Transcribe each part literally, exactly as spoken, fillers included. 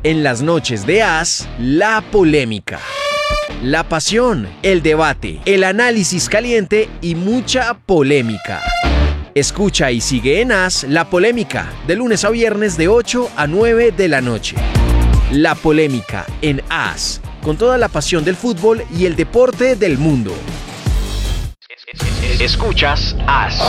En las noches de As, la polémica. La pasión, el debate, el análisis caliente y mucha polémica. Escucha y sigue en As La Polémica, de lunes a viernes de ocho a nueve de la noche. La Polémica en As, con toda la pasión del fútbol y el deporte del mundo. Escuchas As.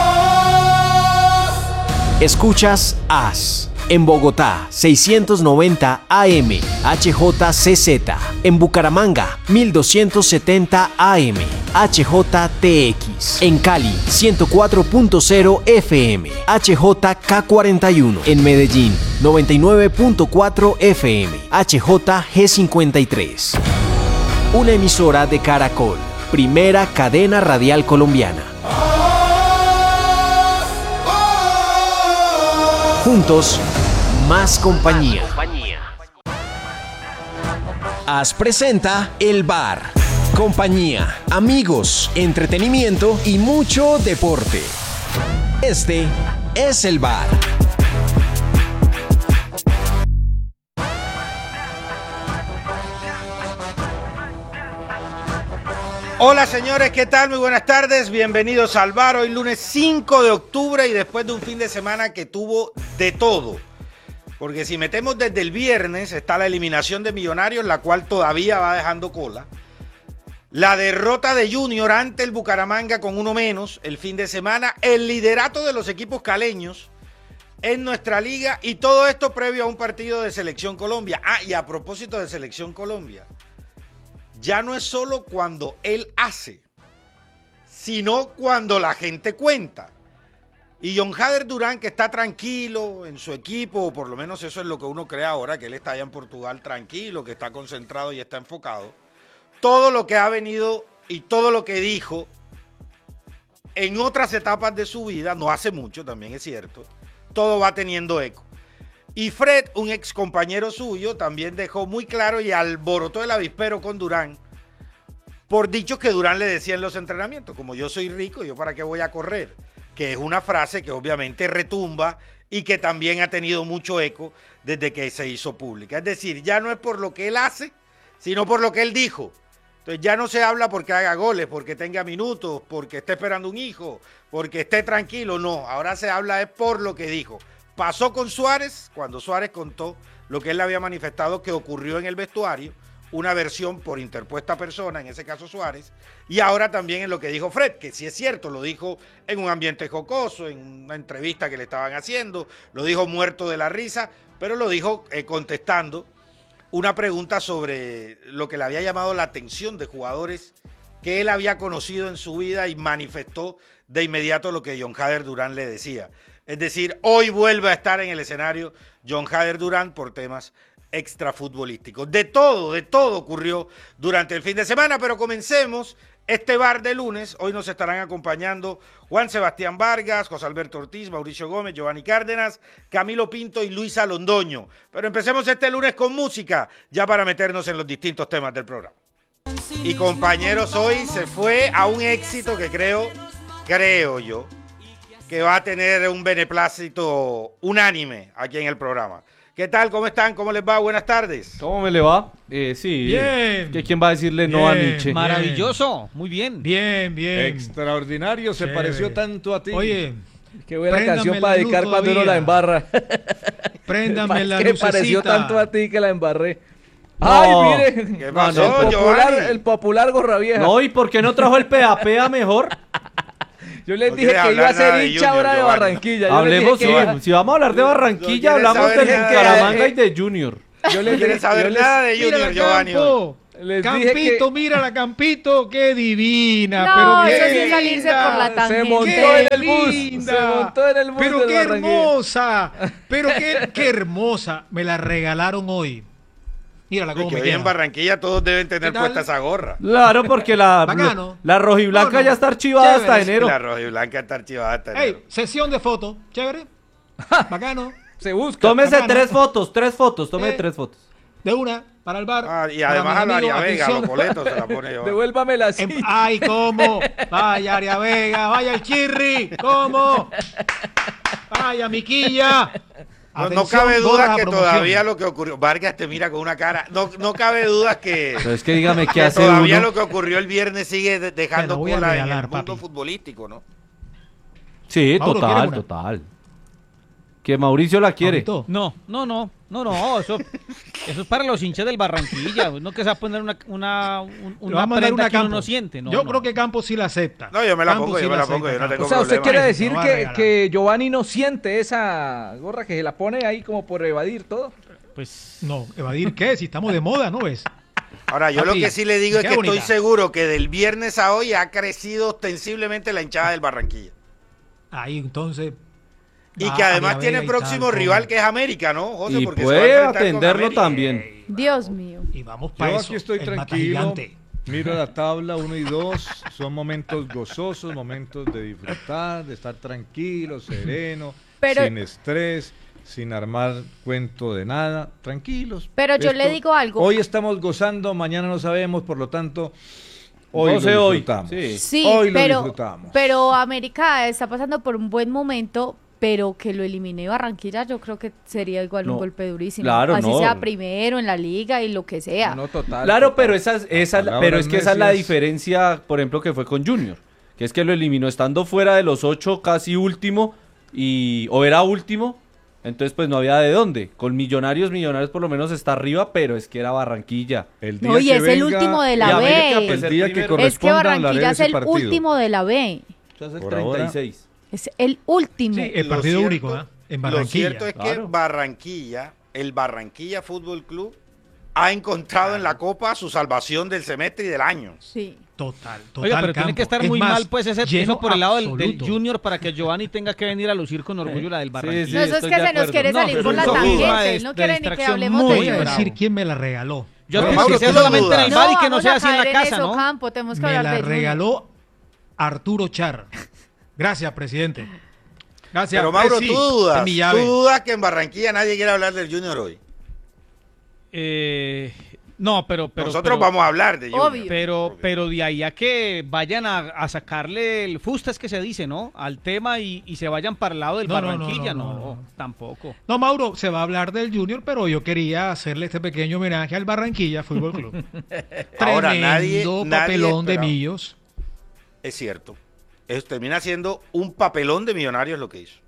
Escuchas As. En Bogotá, seiscientos noventa A M, H J C Z. En Bucaramanga, mil doscientos setenta A M, H J T X. En Cali, ciento cuatro punto cero F M, H J K cuarenta y uno. En Medellín, noventa y nueve punto cuatro F M, H J G cincuenta y tres. Una emisora de Caracol, primera cadena radial colombiana. Juntos, más compañía. As presenta El Bar. Compañía, amigos, entretenimiento y mucho deporte. Este es El Bar. Hola señores, ¿qué tal? Muy buenas tardes, bienvenidos al Bar. Hoy lunes cinco de octubre y después de un fin de semana que tuvo de todo. Porque si metemos desde el viernes está la eliminación de Millonarios, la cual todavía va dejando cola. La derrota de Junior ante el Bucaramanga con uno menos el fin de semana. El liderato de los equipos caleños en nuestra liga y todo esto previo a un partido de Selección Colombia. Ah, y a propósito de Selección Colombia. Ya no es solo cuando él hace, sino cuando la gente cuenta. Y John Jader Durán, que está tranquilo en su equipo, o por lo menos eso es lo que uno cree ahora, que él está allá en Portugal tranquilo, que está concentrado y está enfocado. Todo lo que ha venido y todo lo que dijo en otras etapas de su vida, no hace mucho, también es cierto, todo va teniendo eco. Y Fred, un ex compañero suyo, también dejó muy claro y alborotó el avispero con Durán por dichos que Durán le decía en los entrenamientos, como yo soy rico, ¿yo para qué voy a correr? Que es una frase que obviamente retumba y que también ha tenido mucho eco desde que se hizo pública. Es decir, ya no es por lo que él hace, sino por lo que él dijo. Entonces ya no se habla porque haga goles, porque tenga minutos, porque esté esperando un hijo, porque esté tranquilo, no. Ahora se habla es por lo que dijo. Pasó con Suárez, cuando Suárez contó lo que él le había manifestado que ocurrió en el vestuario, una versión por interpuesta persona, en ese caso Suárez, y ahora también en lo que dijo Fred, que sí es cierto, lo dijo en un ambiente jocoso, en una entrevista que le estaban haciendo, lo dijo muerto de la risa, pero lo dijo eh, contestando una pregunta sobre lo que le había llamado la atención de jugadores que él había conocido en su vida y manifestó de inmediato lo que John Jader Durán le decía. Es decir, hoy vuelve a estar en el escenario John Jader Durán por temas extrafutbolísticos. De todo, de todo ocurrió durante el fin de semana, pero comencemos este bar de lunes. Hoy nos estarán acompañando Juan Sebastián Vargas, José Alberto Ortiz, Mauricio Gómez, Giovanni Cárdenas, Camilo Pinto y Luisa Londoño. Pero empecemos este lunes con música, ya para meternos en los distintos temas del programa. Y compañeros, hoy se fue a un éxito que creo, creo yo, que va a tener un beneplácito unánime aquí en el programa. ¿Qué tal? ¿Cómo están? ¿Cómo les va? Buenas tardes. ¿Cómo me le va? Eh, sí. Bien. ¿Que ¿Quién va a decirle bien, no a Nietzsche? Maravilloso. Muy bien. Bien, bien. Extraordinario, se Chévere. pareció tanto a ti. Oye, qué buena préndame canción la para luz dedicar cuando uno todavía. la embarra. préndame la Que lucecita. pareció tanto a ti que la embarré. No. Ay, mire. ¿Qué pasó, el popular, Giovanni? el popular gorra vieja. No, ¿y por qué no trajo el P A P A mejor? Yo les No dije quieres que iba a hablar nada ser de hincha Junior, ahora de Giovanni. Barranquilla. Yo Hablemos, les sí, dije que iba- si vamos a hablar de Barranquilla, No quieres hablamos saber del nada de- Bucaramanga y de Junior. Yo No les quieres dije, saber yo les- nada de Mira Junior, la Giovanni. Campo. les dije Campito, que mira la Campito, qué divina. No, pero eso qué sí salirse linda. por la se tangente. montó Qué en el bus. linda. Se montó en el bus Pero del qué Barranquilla. hermosa. Pero qué, qué hermosa. Me la regalaron hoy. Mírala Y cómo que me hoy en queda. Barranquilla todos deben tener ¿Qué tal? puesta esa gorra. Claro, porque la, Bacano. la rojiblanca No, no. ya está archivada hasta Chévere. enero. La roja y blanca está archivada hasta Ey, enero. sesión de fotos. Chévere. Bacano. Se busca. Tómese Bacano. tres fotos, tres fotos, tome Eh. tres fotos. De una, para el bar. Ah, y para además mis a la amigos, Aria Vega, atención. los boletos se la pone yo. Devuélvame la Em- silla. Ay, ¿cómo? Vaya, Aria Vega, vaya el Chirri, ¿cómo? Vaya, Miquilla. No, no Atención, cabe gorra duda a que promoción. todavía lo que ocurrió. Vargas te mira con una cara. No, no cabe duda que, Pero es que dígame qué que hace todavía uno. lo que ocurrió el viernes sigue de- dejando Te lo voy a cola en regalar, el mundo papi. futbolístico, ¿no? Sí, Mauro, ¿quiere total, una? total. Que Mauricio la quiere. Maurito, No, no, no, no, no, eso, eso es para los hinchas del Barranquilla, no que se va a poner una, una, un- le va una a mandar prenda una que uno Campos. no siente. No, yo no. creo que Campos sí la acepta. No, yo me la Campos pongo, sí yo me la acepta, pongo, yo no Campos. tengo O sea, usted problema. quiere Ay, decir se lo va a que, regalar. que Giovanni no siente esa gorra que se la pone ahí como por evadir todo. Pues No, evadir qué, si estamos de moda, ¿no ves? Ahora, yo lo Papi, que sí le digo es qué que estoy bonita. seguro que del viernes a hoy ha crecido ostensiblemente la hinchada del Barranquilla. Ahí entonces. Y va que a además Villavega tiene y próximo tal, rival con- que es América, ¿no, José? Y Porque se va a puede enfrentar con atenderlo América. también. Dios mío. Y vamos para Yo eso. aquí estoy el mata tranquilo, gigante. miro la tabla uno y dos, son momentos gozosos, momentos de disfrutar, de estar tranquilo, sereno, Pero- sin estrés, sin armar cuento de nada, tranquilos. Pero yo le digo algo. Hoy estamos gozando, mañana no sabemos, por lo tanto, hoy Goce lo hoy, disfrutamos. sí. Sí, Hoy lo pero, disfrutamos. pero América está pasando por un buen momento, pero que lo elimine Barranquilla, yo creo que sería igual No, un golpe durísimo. claro, Así no. sea primero en la liga y lo que sea. no total. Claro, total. pero esa, es- esa, Palabras pero es que esa es la necias. diferencia, por ejemplo, que fue con Junior, que es que lo eliminó estando fuera de los ocho, casi último, y o era último, entonces pues no había de dónde. Con Millonarios, Millonarios por lo menos está arriba, pero es que era Barranquilla. El día No, y que es el venga- último de y la América, B. pues, el día que primero. Es que corresponda hablaré Barranquilla de es ese el partido. último de la B. Entonces el Por treinta y ahora- seis. Es el último. Sí, el Lo partido cierto- único, ¿eh? En Lo Barranquilla. cierto es que claro. Barranquilla, el Barranquilla Fútbol Club, ha encontrado en la Copa su salvación del semestre y del año. Sí. Total, total. Oiga, pero tiene Campo. que estar Es muy más, mal pues ese lleno eso por el lado del, del absoluto. Junior para que Giovanni tenga que venir a lucir con orgullo la del Barranquilla. sí, no, eso es estoy que de se nos acuerdo. quiere No, salir pero por es la un tangente. sofisma de- Él no de quiere ni que distracción hablemos muy Te de voy a eso. bravo. decir quién me la regaló. Yo No, creo Mauro, que sea tú no solamente en dudas. el No, bar y que no vamos sea a así en la caer casa, eso, ¿no? Campo, tenemos que Me hablar la de Junior. regaló Arturo Char. Gracias, presidente. Gracias. Pero Mauro, Eh, sí, tú esta es dudas, mi tú llave. dudas que en Barranquilla nadie quiere hablar del Junior hoy. Eh, no, pero, pero Nosotros pero- vamos a hablar de Junior. Obvio. Pero, pero de ahí a que vayan a, a sacarle el fusta, es que se dice, ¿no? Al tema y, y se vayan para el lado del No, no, no, Barranquilla, no, no, no, no. tampoco. No, Mauro, se va a hablar del Junior, pero yo quería hacerle este pequeño homenaje al Barranquilla Fútbol Club. Ahora, Tremendo nadie- nadie papelón de esperaba. Millos. Es cierto. Eso termina siendo un papelón de Millonarios lo que hizo.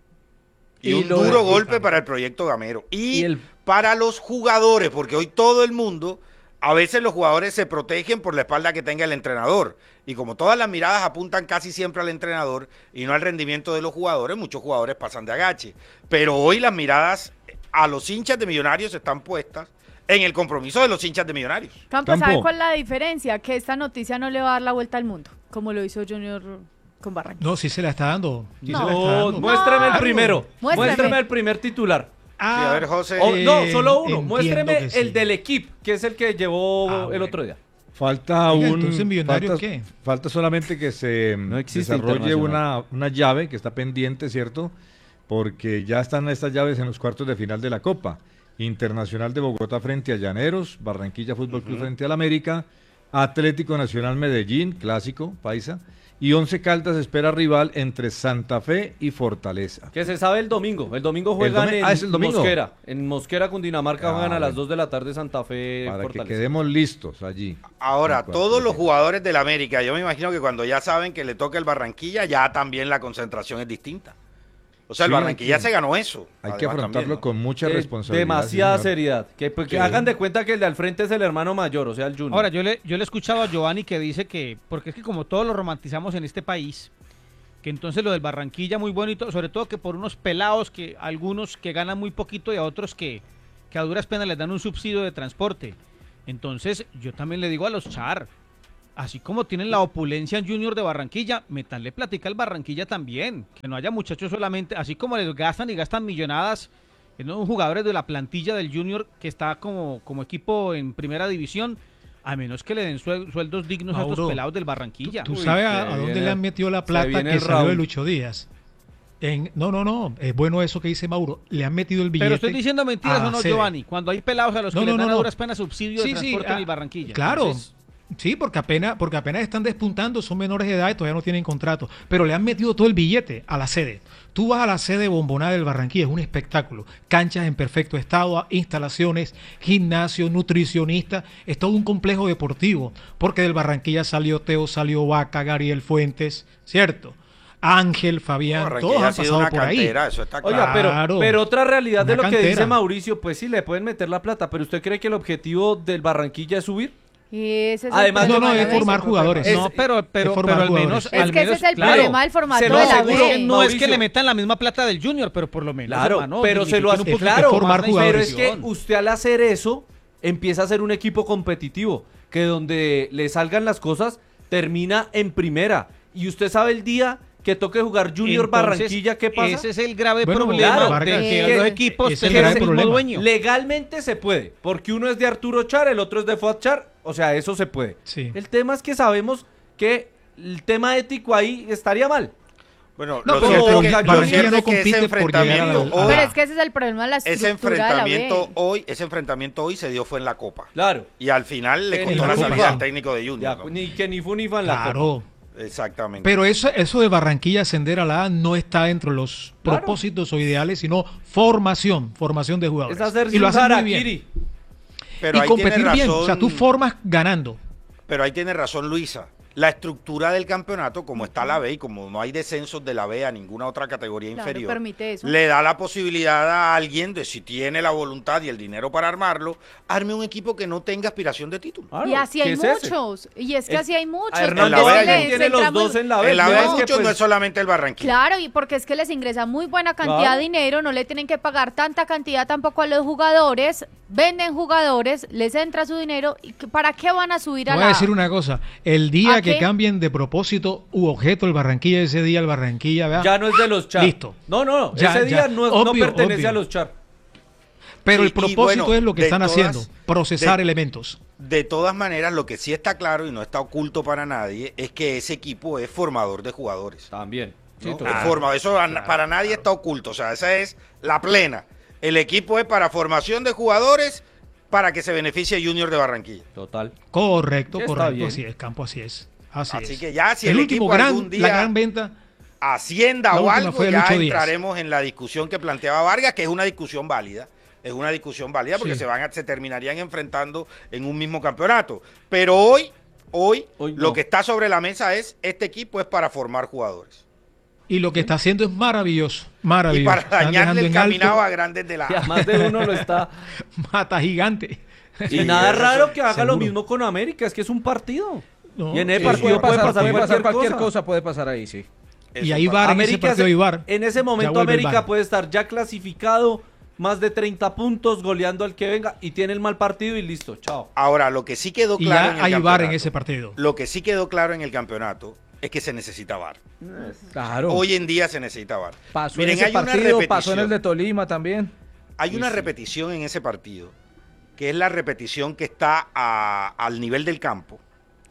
Y, Y un lo duro de- golpe para el proyecto Gamero. Y, Y el- para los jugadores, porque hoy todo el mundo, a veces los jugadores se protegen por la espalda que tenga el entrenador. Y como todas las miradas apuntan casi siempre al entrenador y no al rendimiento de los jugadores, muchos jugadores pasan de agache. Pero hoy las miradas a los hinchas de Millonarios están puestas en el compromiso de los hinchas de Millonarios. Campo, ¿sabe Campo. cuál es la diferencia? Que esta noticia no le va a dar la vuelta al mundo, como lo hizo Junior con Barranquilla. No, sí se la está dando. Sí No. se la está No, dando. muéstrame el No. primero. Muéstrame. Muéstrame el primer titular. Ah, Sí, a ver, José. O- no, eh, solo uno. entiendo Muéstreme que sí. el del equipo, que es el que llevó Ah, el bueno. otro día. Falta Oiga, un. entonces, ¿Millonarios falta, qué? falta solamente que se No existe desarrolle una, internacional. una llave que está pendiente, ¿cierto? Porque ya están estas llaves en los cuartos de final de la Copa. Internacional de Bogotá frente a Llaneros, Barranquilla Fútbol Club frente al América, Atlético Nacional Medellín, clásico, paisa, y Once Caldas espera rival entre Santa Fe y Fortaleza. Que se sabe el domingo. El domingo juegan domi- en ah, ¿es el domingo? Mosquera. En Mosquera, Cundinamarca, Ah, juegan a las bueno. dos de la tarde Santa Fe, Para que Fortaleza. quedemos listos allí. Ahora, En cuanto todos a los tiempo. jugadores del América, yo me imagino que cuando ya saben que le toca el Barranquilla, ya también la concentración es distinta. O sea, el Sí, hay Barranquilla que- se ganó eso. Hay que además, afrontarlo también, ¿no? con mucha Que responsabilidad. demasiada sí, señor. seriedad. Que, pues, que Sí. hagan de cuenta que el de al frente es el hermano mayor, o sea, el Junior. Ahora, yo le, yo le he escuchado a Giovanni que dice que, porque es que como todos lo romantizamos en este país, que entonces lo del Barranquilla muy bueno y todo, sobre todo que por unos pelados, que algunos que ganan muy poquito y a otros que, que a duras penas les dan un subsidio de transporte. Entonces, yo también le digo a los Char, así como tienen la opulencia en Junior de Barranquilla, metanle platica al Barranquilla también, que no haya muchachos solamente, así como les gastan y gastan millonadas en unos jugadores de la plantilla del Junior que está como, como equipo en primera división, a menos que le den suel- sueldos dignos a Mauro, estos pelados del Barranquilla. ¿Tú Uy, sabes a, se a dónde viene- le han metido la se plata viene que el salió de Raúl. Lucho Díaz? En, no, no, no. Es bueno eso que dice Mauro. Le han metido el billete. Pero estoy diciendo mentiras a o no, sede. Giovanni, cuando hay pelados a los No, que no, les dan no, a no. duras penas subsidio de Sí, sí, transporte ah, en el Barranquilla. Claro. Entonces, Sí, porque apenas, porque apenas están despuntando, son menores de edad y todavía no tienen contrato. Pero le han metido todo el billete a la sede. Tú vas a la sede Bombonera del Barranquilla, es un espectáculo. Canchas en perfecto estado, instalaciones, gimnasio, nutricionista, es todo un complejo deportivo, porque del Barranquilla salió Teo, salió Vaca, Gabriel Fuentes, ¿cierto? Ángel, Fabián, Barranquilla todos ha han sido pasado una por ahí. cantera, eso está claro. Oiga, pero, Claro. pero otra realidad de Una lo que cantera. dice Mauricio, pues sí, le pueden meter la plata, pero ¿usted cree que el objetivo del Barranquilla es subir? Y ese es Además, el No, no, problema es de formar eso. jugadores. Es- No, pero, pero, es formar pero al jugadores. menos. Es al que ese menos, es el claro, problema del formato se de lo la aseguro. B. No es que Mauricio. le metan la misma plata del Junior, pero por lo menos. Claro, hermano, pero se lo dignifiquen hace un poquito claro, formar más la jugadores. pero es que institución. usted al hacer eso empieza a ser un equipo competitivo, que donde le salgan las cosas termina en primera. Y usted sabe el día que toque jugar Junior Entonces, Barranquilla, ¿qué pasa? Ese es el grave Bueno, problema claro, de Vargas, que eh, los equipos es el tengan grave el mismo problema. dueño. Legalmente se puede, porque uno es de Arturo Char, el otro es de Fuad Char, o sea, eso se puede. Sí. El tema es que sabemos que el tema ético ahí estaría mal. Bueno, No, lo pero cierto es que, Barranquilla lo cierto no es que ese compite por llegar enfrentamiento al- hoy, Pero es que ese es el problema de la ese estructura de la enfrentamiento B. hoy, ese enfrentamiento hoy se dio fue en la Copa. Claro. Y al final le En costó la la Copa, salida sí. al técnico de Junior. Ya, ¿no? ni que ni fu ni fa en la Copa. Claro. Exactamente. Pero eso, eso de Barranquilla ascender a la A no está dentro de los Claro. propósitos o ideales, sino formación, formación de jugadores. Es hacerse y lo un hacen muy bien. harakiri. pero Y ahí competir tiene bien. razón, O sea, tú formas ganando. pero ahí tiene razón Luisa. La estructura del campeonato, como está la B y como no hay descensos de la B a ninguna otra categoría Claro, inferior, permite eso. le da la posibilidad a alguien de, si tiene la voluntad y el dinero para armarlo, arme un equipo que no tenga aspiración de título. Claro, Y así ¿qué hay es ese? muchos. Y es que El- así hay muchos. A En Hernando la B porque hay- Valle les tiene entra los muy- dos en la B. En la B ¿no? hay Es que, muchos, no pues, es solamente el Barranquilla. Claro, y porque es que les ingresa muy buena cantidad Claro. de dinero, no le tienen que pagar tanta cantidad tampoco a los jugadores, venden jugadores, les entra su dinero, y que- ¿para qué van a subir Te a voy la a decir una cosa. El día ¿A que qué? cambien de propósito u objeto el Barranquilla, ese día el Barranquilla, vea. Ya no es de los Char. Listo. No, no, Ya, ese día ya. no, es- Obvio, no pertenece obvio. a los Char. Pero Sí, el y propósito bueno, es lo que de están todas- haciendo, procesar de- elementos. De todas maneras, lo que sí está claro y no está oculto para nadie es que ese equipo es formador de jugadores. También. Sí, ¿no? total. Es forma- eso a- para nadie está oculto, o sea, esa es la plena. El equipo es para formación de jugadores para que se beneficie Junior de Barranquilla. Total. Correcto, Sí, está correcto. bien. Así es, Campo, así es. Así, Así es. que ya si el, el, último equipo gran, algún día la gran venta. Hacienda la o última algo, fue de ya Lucho Díaz. entraremos en la discusión que planteaba Vargas, que es una discusión válida. Es una discusión válida porque Sí. se van a- se terminarían enfrentando en un mismo campeonato. Pero hoy, hoy, Hoy lo no. que está sobre la mesa es este equipo es para formar jugadores. Y lo que está haciendo es maravilloso. Maravilloso. Y para Están dañarle dejando el en caminado alto a grandes de la Y a más de uno lo está. mata gigante. Y Sí, nada eso raro sí, que haga lo seguro. mismo con América, es que es un partido. No, y en el sí, partido sí, puede pasar, puede pasar cualquier, cualquier cosa. cosa, puede pasar ahí, sí. Es Y un ahí par- va en ese América partido se- hay V A R. en ese Ya momento vuelve el V A América R. puede estar ya clasificado, más de treinta puntos, goleando al que venga y tiene el mal partido y listo, chao. Ahora, lo que sí quedó Y claro ya en el hay V A R campeonato, en ese partido. lo que sí quedó claro en el campeonato es que se necesita V A R. Claro. Hoy en día se necesita V A R. pasó Miren, en ese hay una partido, pasó en el repetición. de Tolima también. Hay una repetición en ese partido, que es la repetición que está a- al nivel del campo,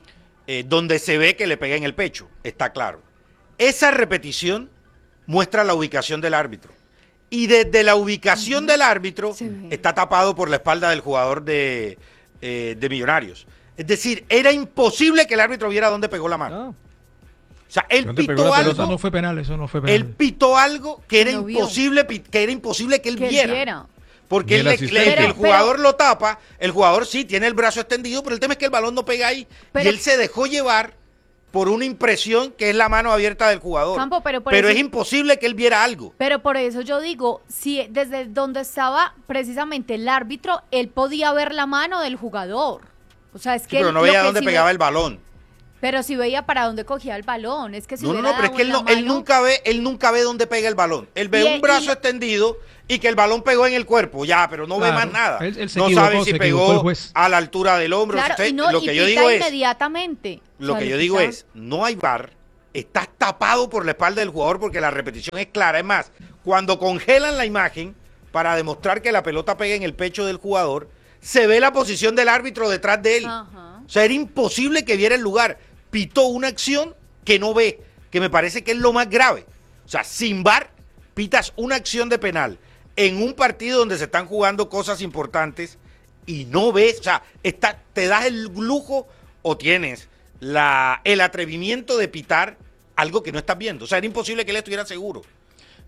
eh, donde se ve que le pega en el pecho, está claro. Esa repetición muestra la ubicación del árbitro. Y desde la ubicación del árbitro Se ve. está tapado por la espalda del jugador de, eh, de Millonarios. Es decir, era imposible que el árbitro viera dónde pegó la mano. Ah, O sea, él ¿Dónde pegó pitó la pelota? Eso algo, no fue penal, eso no fue él penal. pitó algo que era No vio. imposible, pi- que era imposible que él que él viera. viera. Porque Y él el le- asistente. le- el Pero- jugador lo tapa, el jugador sí tiene el brazo extendido, pero el tema es que el balón no pega ahí. Pero- y él se dejó llevar por una impresión que es la mano abierta del jugador. Campo, pero por pero eso- es imposible que él viera algo. Pero por eso yo digo, si desde donde estaba precisamente el árbitro, él podía ver la mano del jugador. O sea, es Sí, que pero él- no lo veía que dónde sí pegaba ve- el balón. Pero si veía para dónde cogía el balón, es que si No, no, hubiera no, pero es dado que él, en no, la él mano- nunca ve, él nunca ve dónde pega el balón. Él ve Y- un y- brazo extendido y que el balón pegó en el cuerpo, ya, pero no ve Claro, más nada. él- él se no equivocó, sabe si se equivocó el pegó juez. a la altura del hombro. Claro, Usted- y no, lo y que yo pita digo es, inmediatamente. O Lo sea, que le yo digo pita- es, no hay V A R, estás tapado por la espalda del jugador porque la repetición es clara. Es más, cuando congelan la imagen para demostrar que la pelota pega en el pecho del jugador, se ve la posición del árbitro detrás de él. Ajá. O sea, era imposible que viera el lugar. Pitó una acción que no ve, que me parece que es lo más grave. O sea, sin V A R, pitas una acción de penal en un partido donde se están jugando cosas importantes y no ves, o sea, está, te das el lujo o tienes la, el atrevimiento de pitar algo que no estás viendo. O sea, era imposible que él estuviera seguro.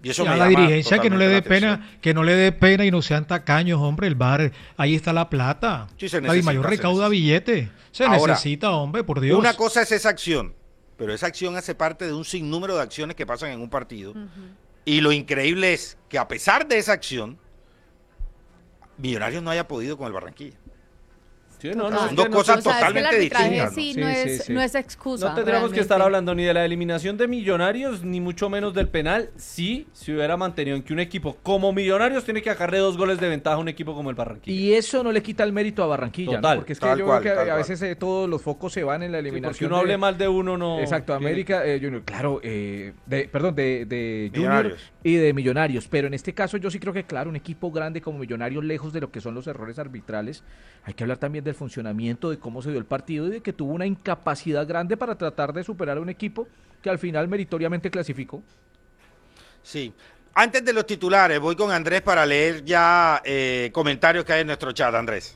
Y eso Y me a la llama dirigencia que no le dé totalmente la pena, que no le dé pena y no sean tacaños, hombre, el bar, ahí está la plata. Sí, se la Dimayor necesita, se recauda necesita. billete. Se Ahora, necesita, hombre, por Dios. Una cosa es esa acción, pero esa acción hace parte de un sinnúmero de acciones que pasan en un partido. Ujú. Y lo increíble es que a pesar de esa acción, Millonarios no haya podido con el Barranquilla. Sí, no, no, Son es dos que no- cosas O sea, es que el totalmente arbitraje distintas. sí, ¿no? no, Sí, es, sí, sí. no es excusa. No tendríamos que realmente. estar hablando ni de la eliminación de Millonarios, ni mucho menos del penal. Sí, se hubiera mantenido en que un equipo como Millonarios tiene que sacarle dos goles de ventaja a un equipo como el Barranquilla. Y eso no le quita el mérito a Barranquilla, Total, ¿no? Porque es que tal yo cual, creo que tal a cual. veces eh, todos los focos se van en la Sí, porque eliminación. uno de- hable mal de uno no. Exacto, tiene- América, eh, Junior, claro, eh, de, perdón, de, de Junior Millonarios. y de Millonarios, pero en este caso yo sí creo que, claro, un equipo grande como Millonarios, lejos de lo que son los errores arbitrales, hay que hablar también del funcionamiento, de cómo se dio el partido y de que tuvo una incapacidad grande para tratar de superar a un equipo que al final meritoriamente clasificó. Sí. Antes de los titulares, voy con Andrés para leer ya eh, comentarios que hay en nuestro chat, Andrés.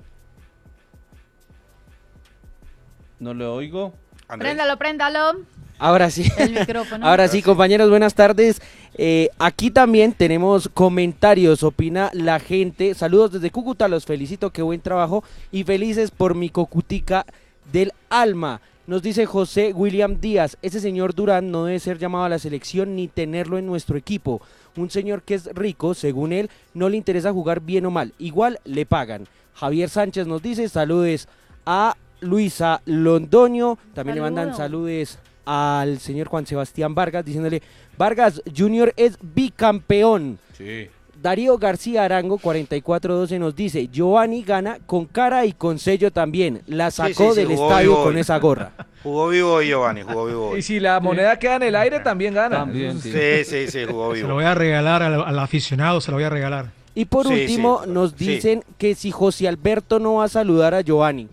No le oigo. Andrés. Préndalo, préndalo. Ahora sí. El micrófono. Ahora sí, compañeros, buenas tardes. Eh, aquí también tenemos comentarios, opina la gente. Saludos desde Cúcuta, los felicito, qué buen trabajo y felices por mi cocutica del alma. Nos dice José William Díaz, ese señor Durán no debe ser llamado a la selección ni tenerlo en nuestro equipo. Un señor que es rico, según él, no le interesa jugar bien o mal, igual le pagan. Javier Sánchez nos dice, saludes a Luisa Londoño, también le mandan Saludo. saludes al señor Juan Sebastián Vargas, diciéndole, Vargas Junior es bicampeón. Sí. Darío García Arango, cuarenta y cuatro doce, nos dice, Giovanni gana con cara y con sello también, la Sí, sacó sí, sí, del jugó estadio vivo con hoy. esa gorra. Jugó vivo hoy, Giovanni, jugó vivo hoy. Y si la moneda queda en el aire, también gana. También, sí. Sí, sí, sí, jugó Se lo vivo. voy a regalar al, al aficionado, se lo voy a regalar. Y por Sí, último, sí, nos sí. dicen que si José Alberto no va a saludar a Giovanni.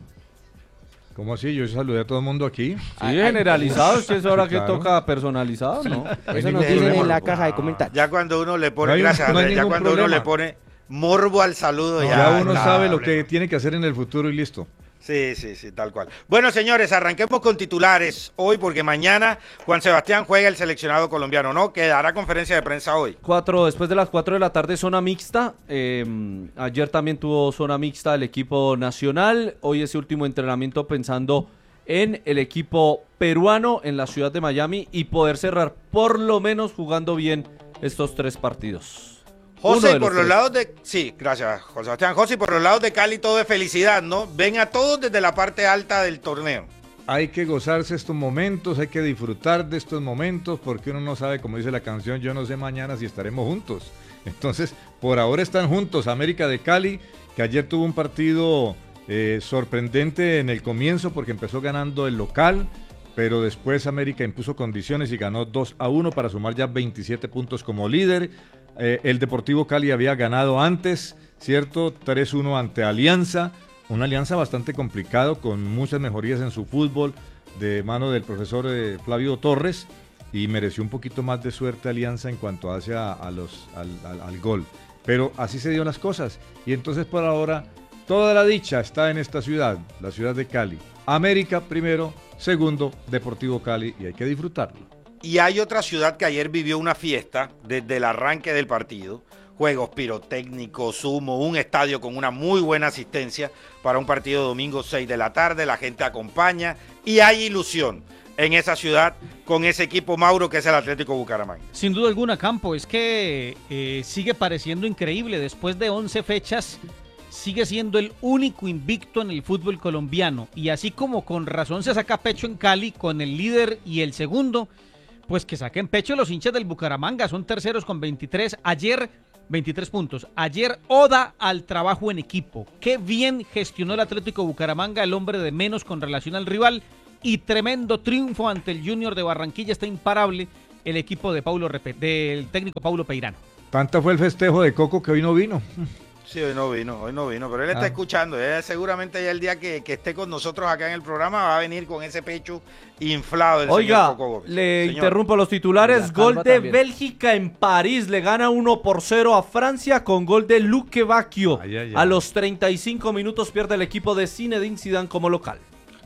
¿Cómo así? Yo saludé a todo el mundo aquí. Sí, Ay, generalizado, es que es ahora Sí, que claro. toca personalizado, ¿no? hay Eso ningún nos dicen problema. en la caja de comentarios. Ya cuando uno le pone, No hay- gracias no hay Andrés, ya ningún cuando uno problema. le pone morbo al saludo, No, ya, ya uno está, sabe lo que problema. tiene que hacer en el futuro y listo. Sí, sí, sí, tal cual. Bueno, señores, arranquemos con titulares hoy porque mañana Juan Sebastián juega el seleccionado colombiano, ¿no? Que dará conferencia de prensa hoy. Cuatro, después de las cuatro de la tarde, zona mixta. Eh, ayer también tuvo zona mixta el equipo nacional. Hoy ese último entrenamiento pensando en el equipo peruano en la ciudad de Miami y poder cerrar por lo menos jugando bien estos tres partidos. Uno José, de y por los tres. lados de... Sí, gracias, José Sebastián. José, y por los lados de Cali todo es felicidad, ¿no? Ven a todos desde la parte alta del torneo. Hay que gozarse estos momentos, hay que disfrutar de estos momentos, porque uno no sabe, como dice la canción, yo no sé mañana si estaremos juntos. Entonces, por ahora están juntos América de Cali, que ayer tuvo un partido eh, sorprendente en el comienzo, porque empezó ganando el local, pero después América impuso condiciones y ganó dos a uno para sumar ya veintisiete puntos como líder. Eh, el Deportivo Cali había ganado antes, ¿cierto? tres uno ante Alianza. Una alianza bastante complicado, con muchas mejorías en su fútbol, de mano del profesor eh, Flavio Torres, y mereció un poquito más de suerte Alianza en cuanto hace a, a los, al, al, al gol. Pero así se dio las cosas, y entonces por ahora toda la dicha está en esta ciudad, la ciudad de Cali. América primero, segundo Deportivo Cali, y hay que disfrutarlo. Y hay otra ciudad que ayer vivió una fiesta desde el arranque del partido. Juegos pirotécnicos, humo, un estadio con una muy buena asistencia para un partido domingo seis de la tarde. La gente acompaña y hay ilusión en esa ciudad con ese equipo, Mauro, que es el Atlético Bucaramanga. Sin duda alguna, Campo, es que eh, sigue pareciendo increíble. Después de once fechas, sigue siendo el único invicto en el fútbol colombiano. Y así como con razón se saca pecho en Cali con el líder y el segundo, pues que saquen pecho los hinchas del Bucaramanga. Son terceros con veintitrés. Ayer, veintitrés puntos. Ayer, oda al trabajo en equipo. Qué bien gestionó el Atlético Bucaramanga, el hombre de menos con relación al rival. Y tremendo triunfo ante el Junior de Barranquilla. Está imparable el equipo de Paulo Repe, del técnico Paulo Peirano. Tanta fue el festejo de Coco que hoy no vino. Sí, hoy no vino, hoy no vino, pero él está Ah. escuchando. Él seguramente ya el día que, que esté con nosotros acá en el programa va a venir con ese pecho inflado del Oiga, señor Coco Gómez. le Señor. interrumpo los titulares. La Gol calma de también. Bélgica en París. Le gana uno por cero a Francia con gol de Luque Bacchio. Ay, ay, ay. A los treinta y cinco minutos pierde el equipo de Zinedine Zidane como local.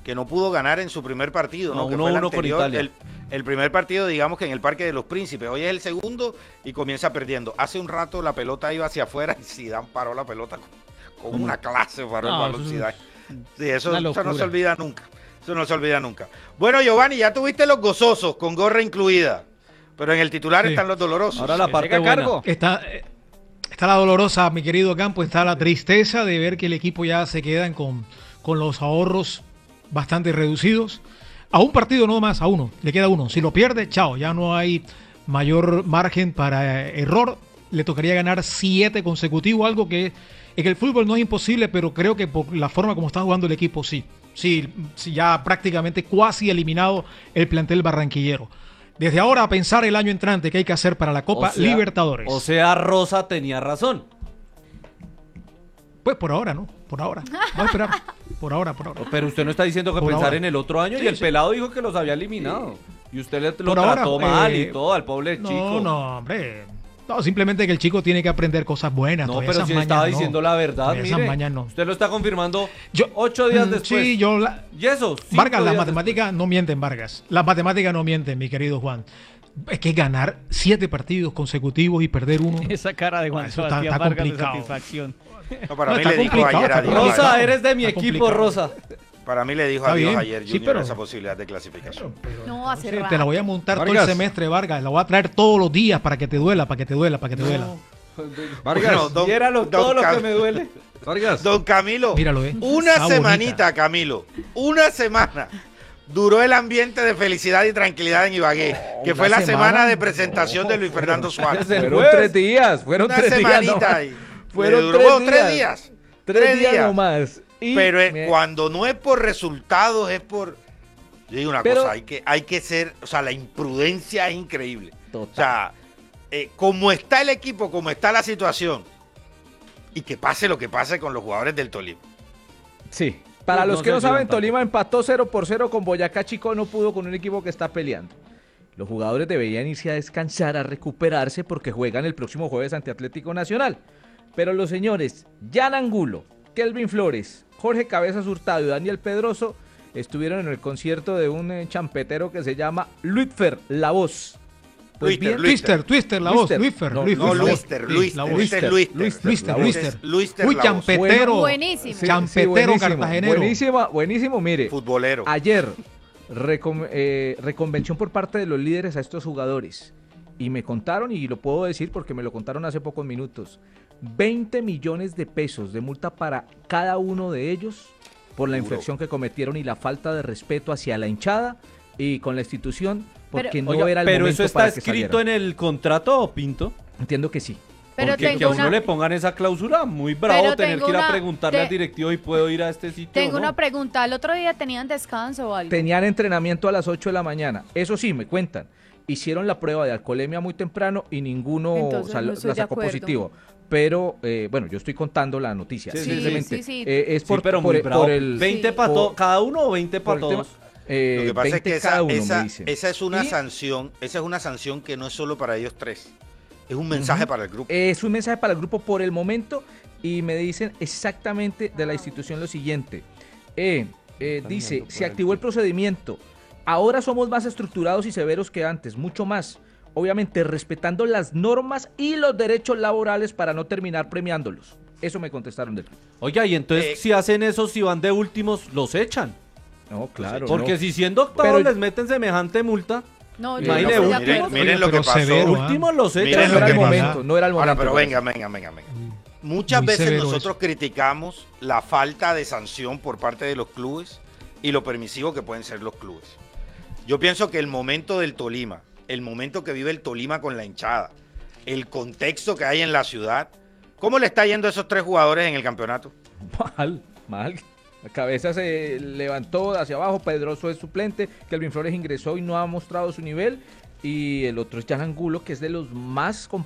que no pudo ganar en su primer partido, ¿no? No, que uno fue el uno con anterior, Italia. el, el primer partido, digamos que en el Parque de los Príncipes. Hoy es el segundo y comienza perdiendo. Hace un rato la pelota iba hacia afuera y Zidane paró la pelota con, con una clase, paró No, el balón eso es Zidane. Sí, eso, una eso no locura. se olvida nunca. Eso no se olvida nunca. Bueno, Giovanni, ya tuviste los gozosos con gorra incluida, pero en el titular Sí. están los dolorosos. Ahora la Que parte se haga buena. cargo. Está, eh, está la dolorosa, mi querido Campo, está la tristeza de ver que el equipo ya se quedan con, con los ahorros bastante reducidos. A un partido no más, a uno, le queda uno. Si lo pierde, chao, ya no hay mayor margen para eh, error. Le tocaría ganar siete consecutivos, algo que en el fútbol no es imposible, pero creo que por la forma como está jugando el equipo, sí. Sí, sí, ya prácticamente cuasi eliminado el plantel barranquillero. Desde ahora a pensar el año entrante que hay que hacer para la Copa O sea- Libertadores. O sea, Rosa tenía razón. Pues por ahora, ¿no? Por ahora. Voy a esperar. Por ahora, por ahora. Pero usted no está diciendo que Por pensar ahora. en el otro año y Sí, el sí. pelado dijo que los había eliminado. Y usted le, lo Por ahora, trató mal eh, y todo al pobre No, chico. no, hombre. No, simplemente que el chico tiene que aprender cosas buenas. No, todavía pero esas si mañas estaba no. diciendo la verdad, Todavía esas mire. mañas no. Usted lo está confirmando Yo- ocho días Mm, después. Sí, yo... la- Y eso, cinco Vargas, las días matemáticas no mienten, Vargas. Las matemáticas no mienten, mi querido Juan. Es que ganar siete partidos consecutivos y perder uno. Esa cara de Juan Ah, eso está- Sebastián está Vargas de complicado. satisfacción. No, para No, mí está le dijo complicado, ayer a está Dios. complicado. Rosa, Ayer- eres de mi Está equipo, complicado. Rosa. Para mí le dijo Está adiós bien, ayer sí, Junior pero- esa posibilidad de clasificación. No, hace Sí, rato. te la voy a montar todo Vargas. el semestre, Vargas. La voy a traer todos los días para que te duela, para que te duela, para que te duela. Vargas, Bueno, don- Viéralo, don todo lo Cam- que me duele. Vargas. Don Camilo, Míralo, eh. una Está semanita, bonita. Camilo, una semana duró el ambiente de felicidad y tranquilidad en Ibagué, que fue una la semana, semana. de presentación de Luis Fernando Suárez. Desde el Fueron jueves. tres días, fueron Una tres semanita días. ahí. No. Fueron Le duró- tres, bueno, días. tres días. Tres, Tres días, días. nomás. Y Pero eh, me- cuando no es por resultados, es por... Yo digo una Pero- cosa, hay que, hay que ser... O sea, la imprudencia es increíble. Total. O sea, eh, como está el equipo, como está la situación, y que pase lo que pase con los jugadores del Tolima. Sí. Para Pues los no que se no saben, ayudan Tolima empató cero por cero con Boyacá Chico, no pudo con un equipo que está peleando. Los jugadores deberían irse a descansar, a recuperarse, porque juegan el próximo jueves ante Atlético Nacional. Pero los señores Jan Angulo, Kelvin Flores, Jorge Cabezas Hurtado y Daniel Pedroso estuvieron en el concierto de un eh, champetero que se llama Luitfer, La Voz. Pues Luitfer, bien, Twister, Twister, la voz, Luister. Luifer, No, Luifer, No, la voz. Luister, Sí, Luister, la voz. Luister, Luister, Luister. Luister, La voz Luister. es Luister, Uy, la voz. champetero. Buenísimo. Sí, Champetero buenísimo, cartagenero. Buenísimo, buenísimo, mire. Futbolero. Ayer, recon- eh, reconvención por parte de los líderes a estos jugadores. Y me contaron, y lo puedo decir porque me lo contaron hace pocos minutos, veinte millones de pesos de multa para cada uno de ellos por la Duro. infracción que cometieron y la falta de respeto hacia la hinchada y con la institución, porque Pero- no Oiga, era el pero momento eso está para que escrito salieran. en el contrato, Pinto. Entiendo que sí. Pero Porque que a tengo uno una, le pongan esa cláusula, muy bravo Pero tener tengo que ir a una- preguntarle te- al directivo y puedo ir a este sitio. tengo o no. una pregunta. ¿El otro día tenían descanso o algo? Tenían entrenamiento a las ocho de la mañana. Eso sí, me cuentan. Hicieron la prueba de alcoholemia muy temprano y ninguno Entonces, sal- no la estoy de sacó acuerdo. positivo. Pero, eh, bueno, yo estoy contando la noticia. Sí, sí, simplemente. sí, sí. Eh, es Sí, por, pero por, muy bravo. por el... ¿veinte Sí. para por- cada uno o veinte por para el tema- todos? eh, Lo que pasa es veinte que cada esa, uno, me esa, dicen. esa es una Y- sanción, esa es una sanción que no es solo para ellos tres. Es un mensaje para el grupo. Es un mensaje para el grupo por el momento y me dicen exactamente de la institución lo siguiente. Eh, eh, dice, se activó el procedimiento. Ahora somos más estructurados y severos que antes, mucho más. Obviamente respetando las normas y los derechos laborales para no terminar premiándolos. Eso me contestaron del club. Oiga, y entonces Eh, si hacen eso, si van de últimos, los echan. No, claro. Porque no. si siendo octavos Pero- les meten semejante multa, No, yo Imagine, no estoy de miren- acuerdo. miren lo que pero pasó. severo, ¿ah? últimos los Miren echan. lo no era que el pasa. momento, no era el momento. Ahora, pero pues. venga, venga, venga, venga. Muchas Muy veces severo nosotros criticamos la falta de sanción por parte de los clubes y lo permisivo que pueden ser los clubes. Yo pienso que el momento del Tolima, el momento que vive el Tolima con la hinchada, el contexto que hay en la ciudad, ¿cómo le está yendo a esos tres jugadores en el campeonato? Mal, mal. La cabeza se levantó hacia abajo, Pedroso es suplente, Kelvin Flores ingresó y no ha mostrado su nivel. Y el otro es Jan Angulo, que es de los más